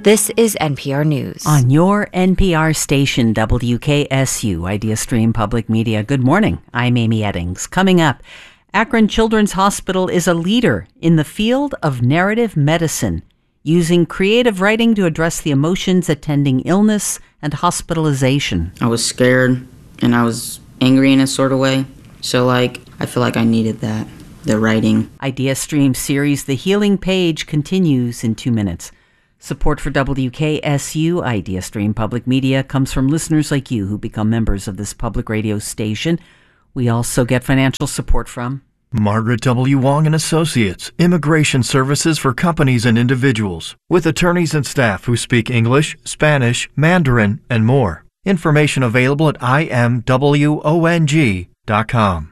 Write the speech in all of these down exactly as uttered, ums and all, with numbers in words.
This is N P R News. On your N P R station, W K S U, Idea Stream Public Media. Good morning. I'm Amy Eddings. Coming up, Akron Children's Hospital is a leader in the field of narrative medicine, using creative writing to address the emotions attending illness and hospitalization. I was scared and I was angry in a sort of way. So, like, I feel like I needed that, the writing. Idea Stream series The Healing Page continues in two minutes. Support for W K S U, Idea Stream Public Media, comes from listeners like you who become members of this public radio station. We also get financial support from Margaret W. Wong and Associates, immigration services for companies and individuals, with attorneys and staff who speak English, Spanish, Mandarin, and more. Information available at I M W O N G dot com.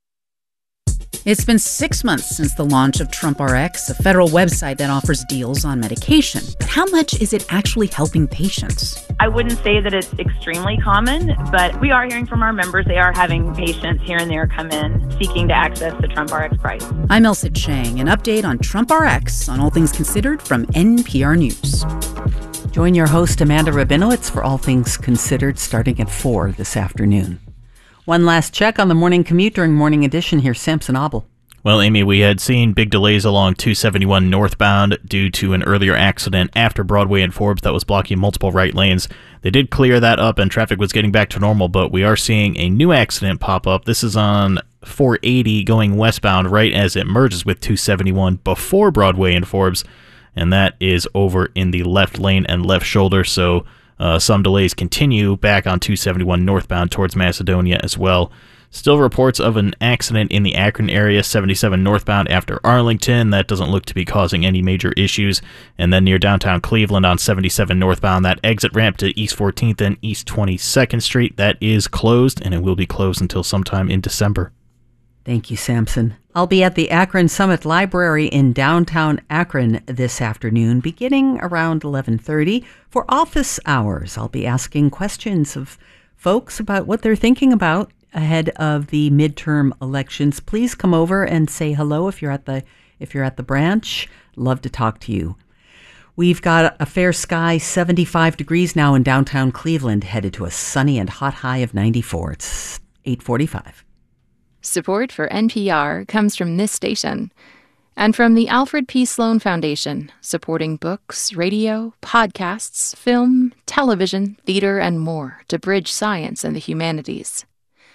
It's been six months since the launch of TrumpRx, a federal website that offers deals on medication. But how much is it actually helping patients? I wouldn't say that it's extremely common, but we are hearing from our members. They are having patients here and there come in seeking to access the TrumpRx price. I'm Elsa Chang. An update on TrumpRx on All Things Considered from N P R News. Join your host, Amanda Rabinowitz, for All Things Considered, starting at four this afternoon. One last check on the morning commute during Morning Edition. Here's Samson Abel. Well, Amy, we had seen big delays along two seventy-one northbound due to an earlier accident after Broadway and Forbes that was blocking multiple right lanes. They did clear that up and traffic was getting back to normal, but we are seeing a new accident pop up. This is on four eighty going westbound right as it merges with two seventy-one before Broadway and Forbes, and that is over in the left lane and left shoulder, so Uh, some delays continue back on two seventy-one northbound towards Macedonia as well. Still reports of an accident in the Akron area, seventy-seven northbound after Arlington. That doesn't look to be causing any major issues. And then near downtown Cleveland on seventy-seven northbound, that exit ramp to East fourteenth and East twenty-second Street, that is closed, and it will be closed until sometime in December. Thank you, Samson. I'll be at the Akron Summit Library in downtown Akron this afternoon, beginning around eleven thirty. For office hours, I'll be asking questions of folks about what they're thinking about ahead of the midterm elections. Please come over and say hello if you're at the if you're at the branch. Love to talk to you. We've got a fair sky, seventy-five degrees now in downtown Cleveland, headed to a sunny and hot high of ninety-four. It's eight forty-five. Support for N P R comes from this station and from the Alfred P. Sloan Foundation, supporting books, radio, podcasts, film, television, theater, and more to bridge science and the humanities.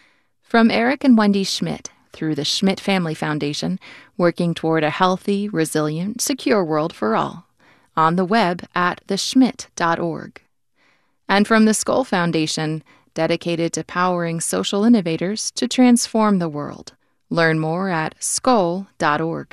From Eric and Wendy Schmidt through the Schmidt Family Foundation, working toward a healthy, resilient, secure world for all, on the web at the schmidt dot org. And from the Skoll Foundation, dedicated to powering social innovators to transform the world. Learn more at skoll dot org.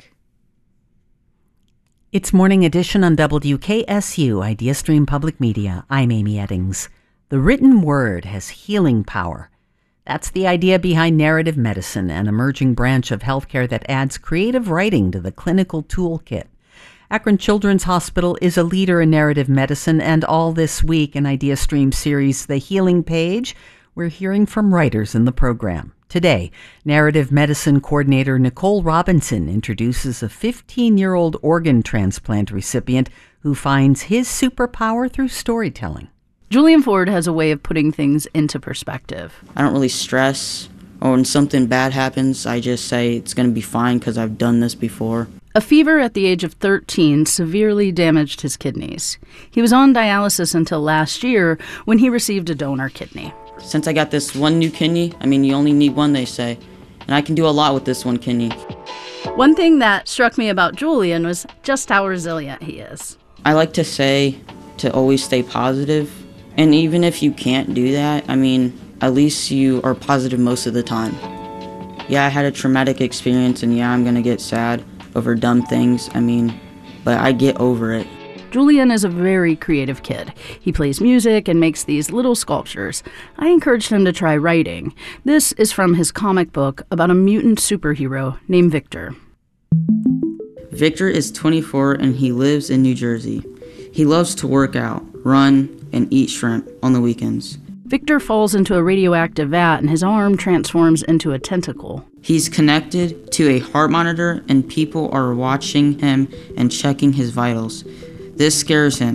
It's Morning Edition on W K S U, Idea Stream Public Media. I'm Amy Eddings. The written word has healing power. That's the idea behind narrative medicine, an emerging branch of healthcare that adds creative writing to the clinical toolkit. Akron Children's Hospital is a leader in narrative medicine, and all this week in Idea Stream series The Healing Page, we're hearing from writers in the program. Today, narrative medicine coordinator Nicole Robinson introduces a fifteen-year-old organ transplant recipient who finds his superpower through storytelling. Julian Ford has a way of putting things into perspective. I don't really stress, or when something bad happens, I just say it's going to be fine because I've done this before. A fever at the age of thirteen severely damaged his kidneys. He was on dialysis until last year when he received a donor kidney. Since I got this one new kidney, I mean, you only need one, they say, and I can do a lot with this one kidney. One thing that struck me about Julian was just how resilient he is. I like to say to always stay positive, and even if you can't do that, I mean, at least you are positive most of the time. Yeah, I had a traumatic experience, and yeah, I'm going to get sad over dumb things, I mean, but I get over it. Julian is a very creative kid. He plays music and makes these little sculptures. I encouraged him to try writing. This is from his comic book about a mutant superhero named Victor. Victor is twenty-four and he lives in New Jersey. He loves to work out, run, and eat shrimp on the weekends. Victor falls into a radioactive vat and his arm transforms into a tentacle. He's connected to a heart monitor and people are watching him and checking his vitals. This scares him.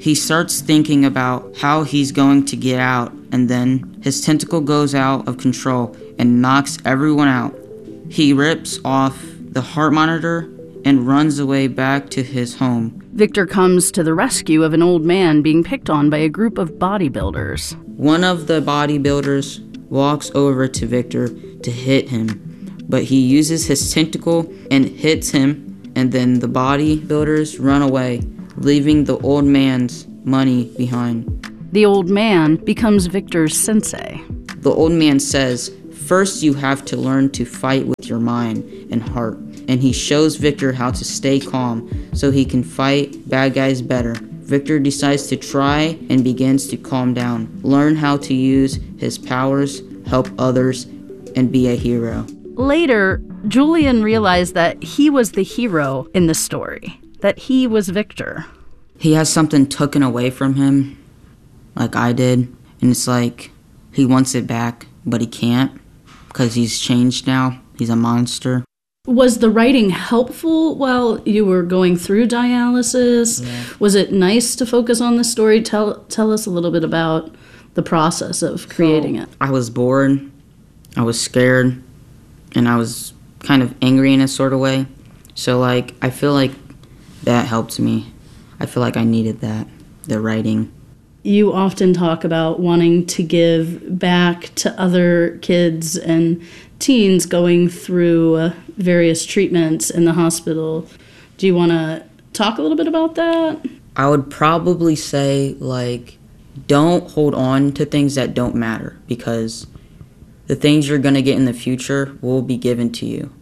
He starts thinking about how he's going to get out, and then his tentacle goes out of control and knocks everyone out. He rips off the heart monitor and runs away back to his home. Victor comes to the rescue of an old man being picked on by a group of bodybuilders. One of the bodybuilders walks over to Victor to hit him, but he uses his tentacle and hits him, and then the bodybuilders run away, leaving the old man's money behind. The old man becomes Victor's sensei. The old man says, first you have to learn to fight with your mind and heart. And he shows Victor how to stay calm so he can fight bad guys better. Victor decides to try and begins to calm down, learn how to use his powers, help others, and be a hero. Later, Julian realized that he was the hero in the story, that he was Victor. He has something taken away from him, like I did, and it's like he wants it back, but he can't because he's changed now. He's a monster. Was the writing helpful while you were going through dialysis? Yeah. Was it nice to focus on the story? Tell tell us a little bit about the process of creating so, it. I was bored, I was scared, and I was kind of angry in a sort of way. So, like, I feel like that helped me. I feel like I needed that, the writing. You often talk about wanting to give back to other kids and teens going through uh, various treatments in the hospital. Do you want to talk a little bit about that? I would probably say, like, don't hold on to things that don't matter, because the things you're going to get in the future will be given to you.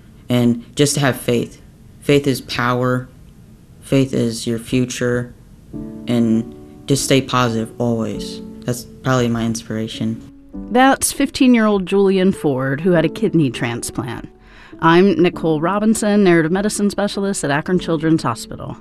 And just to have faith. Faith is power. Faith is your future. And just stay positive always. That's probably my inspiration. That's fifteen-year-old Julian Ford, who had a kidney transplant. I'm Nicole Robinson, narrative medicine specialist at Akron Children's Hospital.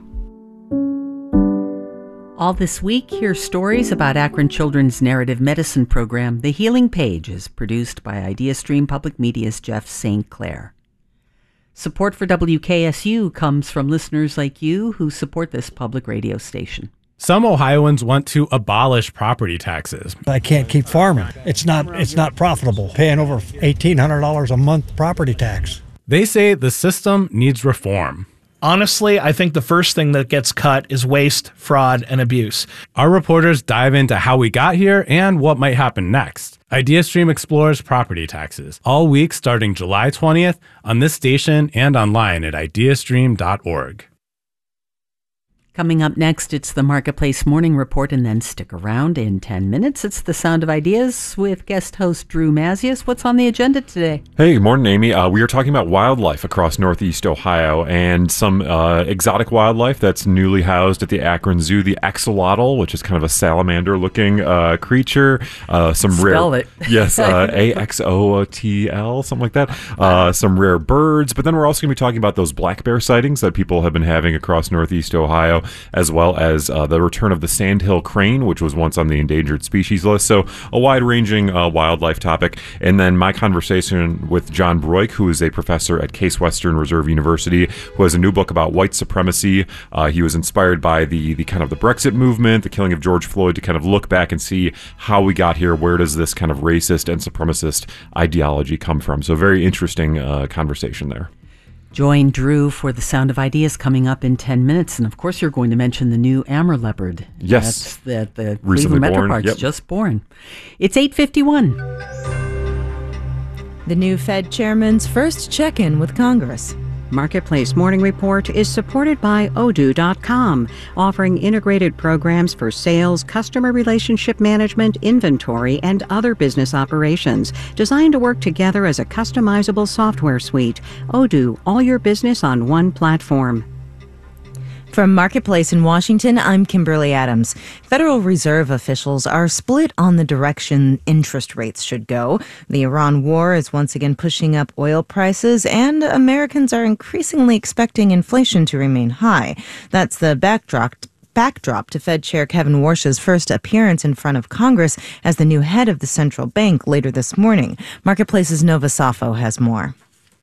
All this week, hear stories about Akron Children's narrative medicine program, The Healing Page, is produced by IdeaStream Public Media's Jeff Saint Clair. Support for W K S U comes from listeners like you who support this public radio station. Some Ohioans want to abolish property taxes. I can't keep farming. It's not it's not profitable, paying over eighteen hundred dollars a month property tax. They say the system needs reform. Honestly, I think the first thing that gets cut is waste, fraud, and abuse. Our reporters dive into how we got here and what might happen next. IdeaStream explores property taxes all week starting July twentieth on this station and online at ideastream dot org. Coming up next, it's the Marketplace Morning Report, and then stick around. In ten minutes, it's the Sound of Ideas with guest host Drew Mazius. What's on the agenda today? Hey, good morning, Amy. Uh, we are talking about wildlife across Northeast Ohio and some uh, exotic wildlife that's newly housed at the Akron Zoo. The axolotl, which is kind of a salamander-looking uh, creature. Uh, some Spell rare, it. Yes, uh, A X O T L, something like that. Uh, some rare birds. But then we're also going to be talking about those black bear sightings that people have been having across Northeast Ohio, as well as uh, the return of the sandhill crane, which was once on the endangered species list. So a wide-ranging uh, wildlife topic. And then my conversation with John Broik, who is a professor at Case Western Reserve University, who has a new book about white supremacy. Uh, he was inspired by the, the kind of the Brexit movement, the killing of George Floyd, to kind of look back and see how we got here. Where does this kind of racist and supremacist ideology come from? So very interesting uh, conversation there. Join Drew for the Sound of Ideas coming up in ten minutes. And of course, you're going to mention the new Amur leopard. Yes. That's the, the Recently Cleveland Metro born. Park's Yep. just born. It's eight fifty-one. The new Fed chairman's first check-in with Congress. Marketplace Morning Report is supported by Odoo dot com, offering integrated programs for sales, customer relationship management, inventory, and other business operations, designed to work together as a customizable software suite. Odoo, all your business on one platform. From Marketplace in Washington, I'm Kimberly Adams. Federal Reserve officials are split on the direction interest rates should go. The Iran war is once again pushing up oil prices, and Americans are increasingly expecting inflation to remain high. That's the backdrop backdrop to Fed Chair Kevin Warsh's first appearance in front of Congress as the new head of the central bank later this morning. Marketplace's Nova Safo has more.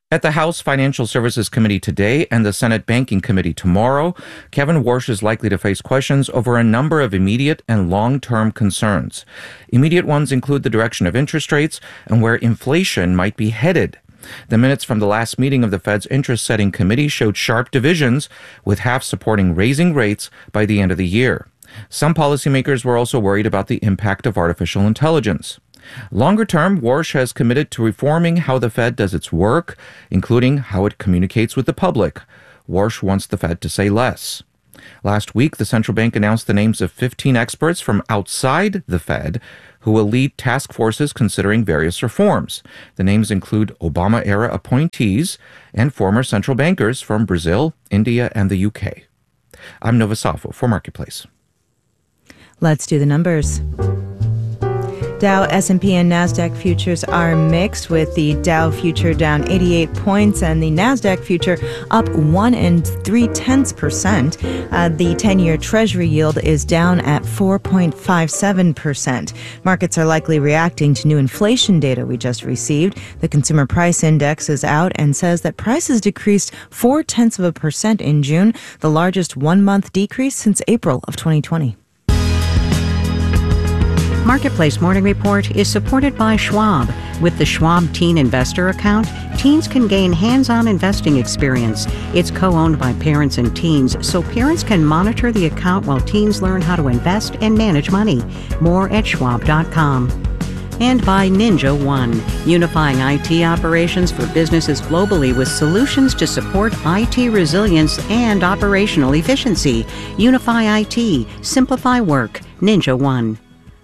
At the House Financial Services Committee today and the Senate Banking Committee tomorrow, Kevin Warsh is likely to face questions over a number of immediate and long-term concerns. Immediate ones include the direction of interest rates and where inflation might be headed. The minutes from the last meeting of the Fed's interest-setting committee showed sharp divisions, with half supporting raising rates by the end of the year. Some policymakers were also worried about the impact of artificial intelligence. Longer term, Warsh has committed to reforming how the Fed does its work, including how it communicates with the public. Warsh wants the Fed to say less. Last week, the central bank announced the names of fifteen experts from outside the Fed who will lead task forces considering various reforms. The names include Obama-era appointees and former central bankers from Brazil, India, and the U K. I'm Nova Safo for Marketplace. Let's do the numbers. Dow, S and P, and NASDAQ futures are mixed, with the Dow future down eighty-eight points and the NASDAQ future up one and three tenths percent. Uh, the ten-year Treasury yield is down at four point five seven percent. Markets are likely reacting to new inflation data we just received. The Consumer Price Index is out and says that prices decreased four tenths of a percent in June, the largest one-month decrease since April of twenty twenty. Marketplace Morning Report is supported by Schwab. With the Schwab Teen Investor Account, teens can gain hands-on investing experience. It's co-owned by parents and teens, so parents can monitor the account while teens learn how to invest and manage money. More at schwab dot com. And by Ninja One, unifying I T operations for businesses globally with solutions to support I T resilience and operational efficiency. Unify I T. Simplify work. Ninja One.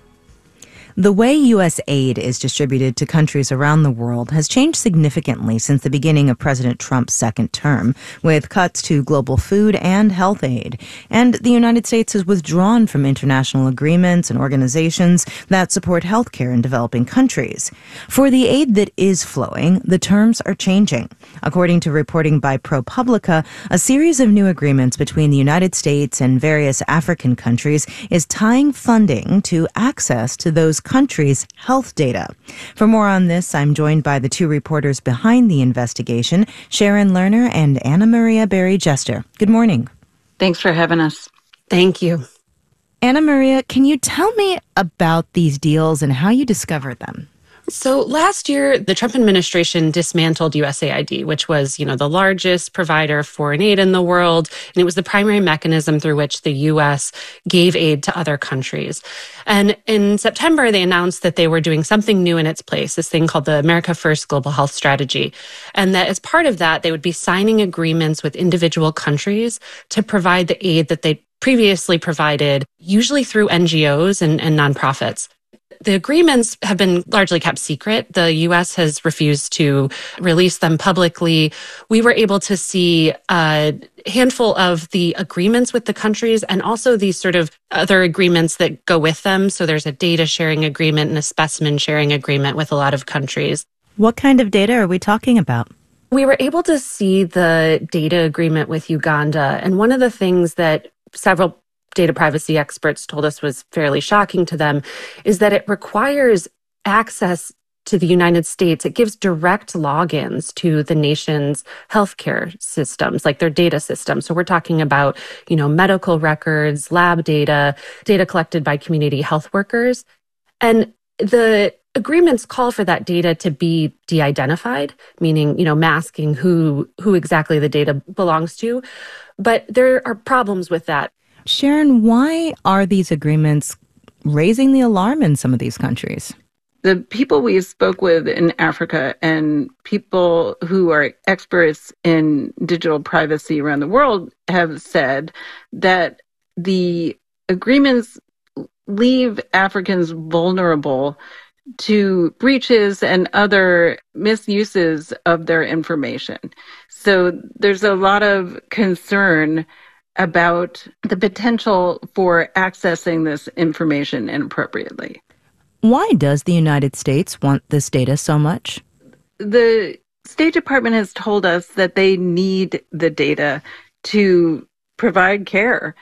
The way U S aid is distributed to countries around the world has changed significantly since the beginning of President Trump's second term, with cuts to global food and health aid. And the United States has withdrawn from international agreements and organizations that support health care in developing countries. For the aid that is flowing, the terms are changing. According to reporting by ProPublica, a series of new agreements between the United States and various African countries is tying funding to access to those countries' health data. For more on this, I'm joined by the two reporters behind the investigation, Sharon Lerner and Anna Maria Berry-Jester. Good morning. Thanks for having us. Thank you. Anna Maria, can you tell me about these deals and how you discovered them? So last year, the Trump administration dismantled U S A I D, which was, you know, the largest provider of foreign aid in the world. And it was the primary mechanism through which the U S gave aid to other countries. And in September, they announced that they were doing something new in its place, this thing called the America First Global Health Strategy. And that as part of that, they would be signing agreements with individual countries to provide the aid that they previously provided, usually through N G Os and, and nonprofits. The agreements have been largely kept secret. The U S has refused to release them publicly. We were able to see a handful of the agreements with the countries and also these sort of other agreements that go with them. So there's a data sharing agreement and a specimen sharing agreement with a lot of countries. What kind of data are we talking about? We were able to see the data agreement with Uganda. And one of the things that several data privacy experts told us was fairly shocking to them is that it requires access to the United States. It gives direct logins to the nation's healthcare systems, like their data systems. So we're talking about, you know, medical records, lab data, data collected by community health workers. And the agreements call for that data to be de-identified, meaning, you know, masking who, who exactly the data belongs to. But there are problems with that. Sharon, why are these agreements raising the alarm in some of these countries? The people we spoke with in Africa and people who are experts in digital privacy around the world have said that the agreements leave Africans vulnerable to breaches and other misuses of their information. So there's a lot of concern about the potential for accessing this information inappropriately. Why does the United States want this data so much? The State Department has told us that they need the data to provide care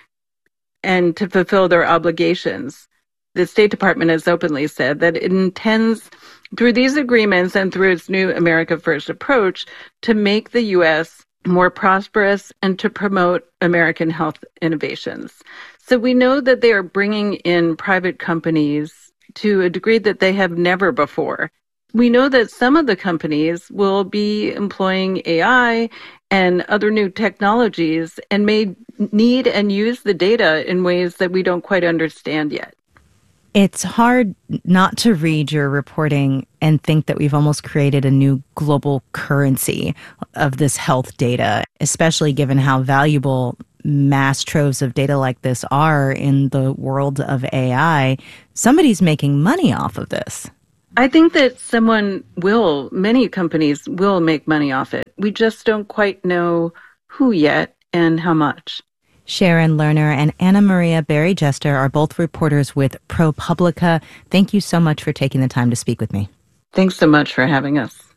and to fulfill their obligations. The State Department has openly said that it intends through these agreements and through its new America First approach to make the U S more prosperous and to promote American health innovations. So we know that they are bringing in private companies to a degree that they have never before. We know that some of the companies will be employing A I and other new technologies and may need and use the data in ways that we don't quite understand yet. It's hard not to read your reporting and think that we've almost created a new global currency of this health data, especially given how valuable mass troves of data like this are in the world of A I. Somebody's making money off of this. I think that someone will, many companies will make money off it. We just don't quite know who yet and how much. Sharon Lerner and Anna Maria Berry-Jester are both reporters with ProPublica. Thank you so much for taking the time to speak with me. Thanks so much for having us.